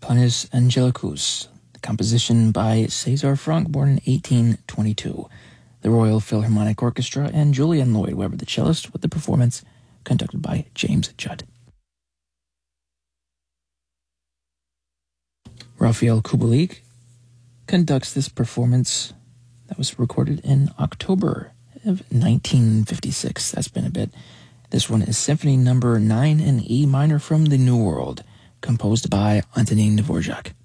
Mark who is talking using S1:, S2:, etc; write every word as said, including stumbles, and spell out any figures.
S1: Panis Angelicus, the composition by Cesar Franck, born in eighteen twenty-two. The Royal Philharmonic Orchestra and Julian Lloyd Webber, the cellist, with the performance conducted by James Judd. Rafael Kubelik conducts this performance that was recorded in October of nineteen fifty-six. That's been a bit. This one is Symphony Number nine in E minor from the New World, composed by Antonin Dvorak.